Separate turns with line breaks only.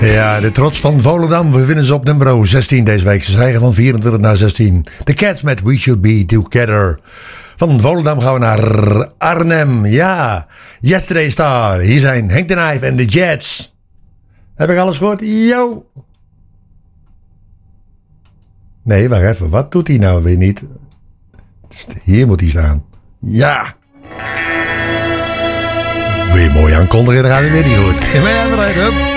Ja, de trots van Volendam. We vinden ze op nummer 16 deze week. Ze stijgen van 24 naar 16. The Cats met We Should Be Together. Van Volendam gaan we naar Arnhem. Ja, Yesterday Star. Hier zijn Henk de Nijf en de Jets. Heb ik alles gehoord? Yo! Nee, wacht even. Wat doet hij nou weer niet? Hier moet hij staan. Ja! Weer mooi aankondigen, dan gaat hij weer niet goed. Ben jij bereid, hup?